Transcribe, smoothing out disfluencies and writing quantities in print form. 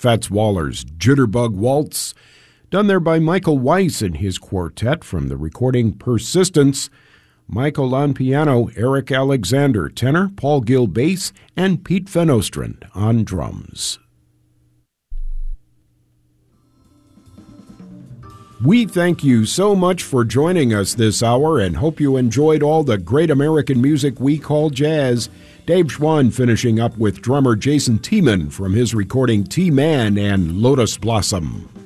Fats Waller's Jitterbug Waltz, done there by Michael Weiss and his quartet from the recording Persistence. Michael on piano, Eric Alexander tenor, Paul Gill bass, and Pete Van Ostrand on drums. We thank you so much for joining us this hour and hope you enjoyed all the great American music we call jazz. Dave Schwann finishing up with drummer Jason Tiemann from his recording T-Man and Lotus Blossom.